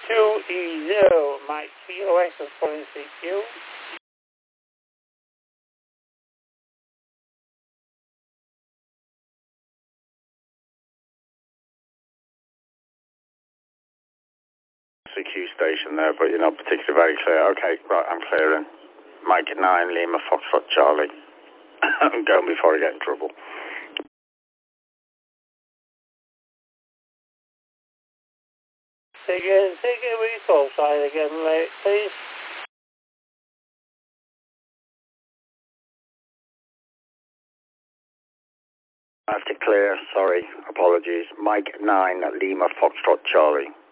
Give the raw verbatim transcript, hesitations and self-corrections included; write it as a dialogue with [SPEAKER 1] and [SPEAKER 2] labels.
[SPEAKER 1] two E zero, Mike T O X is calling C Q.
[SPEAKER 2] C Q station there, but you're not particularly very clear. Okay, right, I'm clearing. Mike nine, Lima, Foxtrot, Charlie. I'm going before I get in trouble.
[SPEAKER 1] Take it, take it recall side again, mate, please.
[SPEAKER 2] I have to clear, sorry, apologies. Mike nine, Lima, Foxtrot, Charlie.